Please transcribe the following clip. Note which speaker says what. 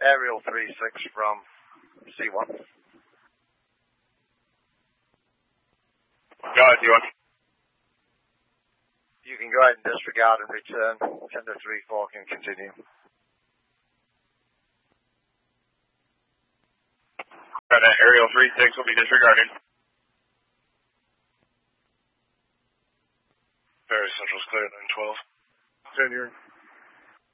Speaker 1: Aerial 36 from C1.
Speaker 2: Go ahead, C1.
Speaker 1: You can go ahead and disregard and return. 10 to 3-4 can continue.
Speaker 2: Aerial 36 will be disregarded.
Speaker 3: Very Central's clear, 912.
Speaker 4: Continue.